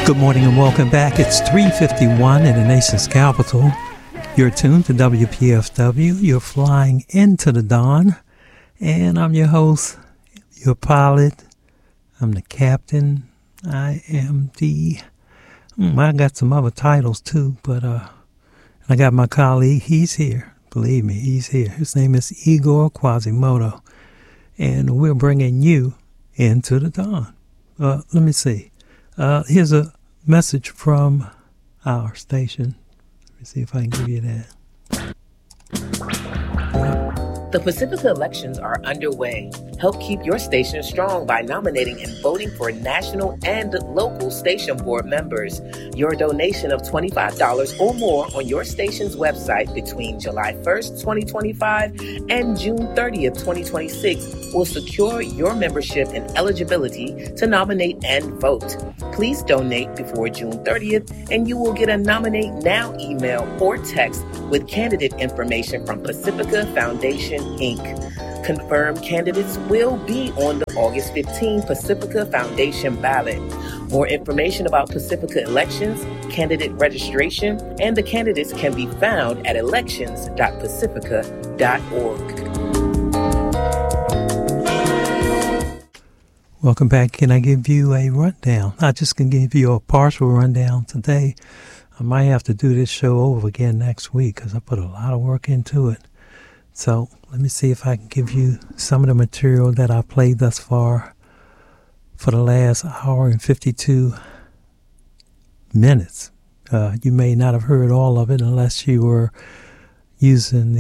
Good morning and welcome back. It's 3:51 in the nation's capital. You're tuned to WPFW. You're flying into the dawn. And I'm your host, your pilot. I'm the captain. I am the... I got some other titles too, but I got my colleague. He's here. Believe me, he's here. His name is Igor Quasimodo. And we're bringing you into the dawn. Let me see. Here's a message from our station. Let me see if I can give you that. The Pacifica elections are underway. Help keep your station strong by nominating and voting for national and local station board members. Your donation of $25 or more on your station's website between July 1st, 2025 and June 30th, 2026 will secure your membership and eligibility to nominate and vote. Please donate before June 30th and you will get a Nominate Now email or text with candidate information from Pacifica Foundation, Inc. Confirmed candidates will be on the August 15 Pacifica Foundation ballot. More information about Pacifica elections, candidate registration, and the candidates can be found at elections.pacifica.org. Welcome back. Can I give you a rundown? I just can give you a partial rundown today. I might have to do this show over again next week because I put a lot of work into it. So let me see if I can give you some of the material that I played thus far for the last hour and 52 minutes. You may not have heard all of it unless you were using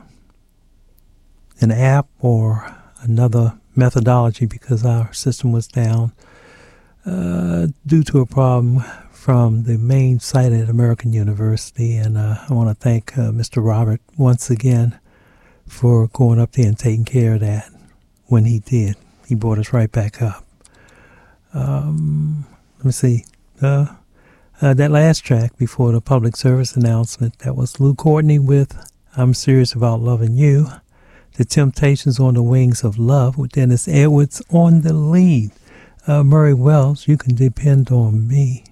an app or another methodology because our system was down due to a problem from the main site at American University. And I want to thank Mr. Robert once again for going up there and taking care of that when he did. He brought us right back up. Let me see. That last track before the public service announcement, that was Lou Courtney with I'm Serious About Loving You. The Temptations on the Wings of Love with Dennis Edwards on the lead. Murray Wells, You Can Depend on Me.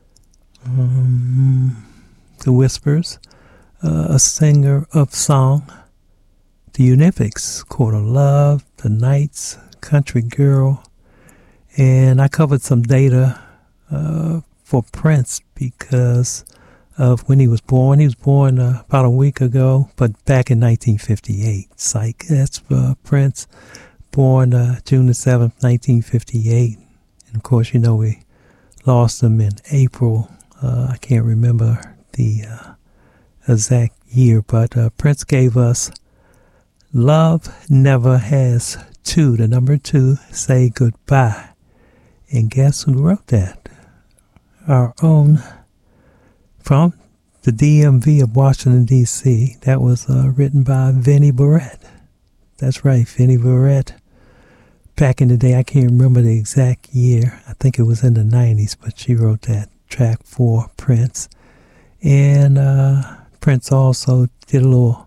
The Whispers, A Singer of Song. The Unifics, Court of Love, The Knights, Country Girl, and I covered some data for Prince because of when he was born. He was born about a week ago, but back in 1958. Psych, that's Prince, born June the 7th, 1958. And of course, you know, we lost him in April. I can't remember the exact year, but Prince gave us Love Never Has To, the number 2, Say Goodbye. And guess who wrote that? Our own, from the DMV of Washington, D.C. That was written by Vinnie Barrett. That's right, Vinnie Barrett. Back in the day, I can't remember the exact year. I think it was in the 90s, but she wrote that track for Prince. And Prince also did a little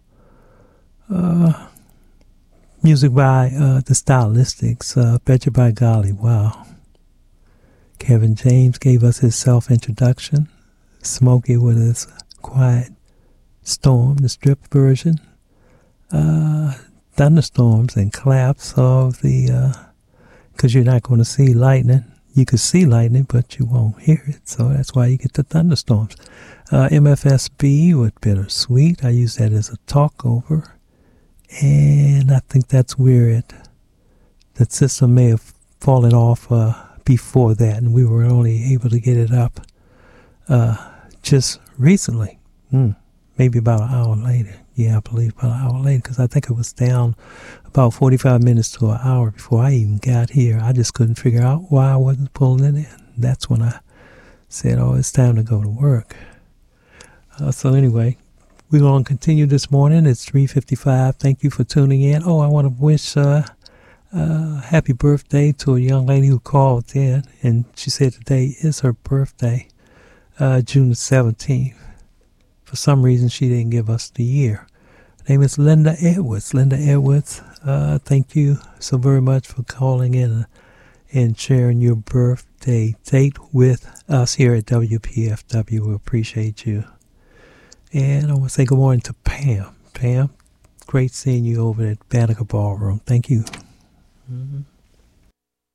music by the Stylistics, Betcha by Golly, wow. Kevin James gave us his self-introduction. Smokey with his Quiet Storm, the strip version. Thunderstorms and claps of the, because you're not going to see lightning. You could see lightning, but you won't hear it, so that's why you get the thunderstorms. MFSB with Bittersweet. I use that as a talkover. And I think that's where the system may have fallen off before that, and we were only able to get it up just recently, maybe about an hour later. Yeah, I believe about an hour later, because I think it was down about 45 minutes to an hour before I even got here. I just couldn't figure out why I wasn't pulling it in. That's when I said, oh, it's time to go to work. So anyway, we're going to continue this morning. It's 3:55. Thank you for tuning in. Oh, I want to wish happy birthday to a young lady who called in, and she said today is her birthday, June the 17th. For some reason, she didn't give us the year. Her name is Linda Edwards. Linda Edwards, thank you so very much for calling in and sharing your birthday date with us here at WPFW. We appreciate you. And I want to say good morning to Pam. Pam, great seeing you over at Banneker Ballroom. Thank you. Mm-hmm.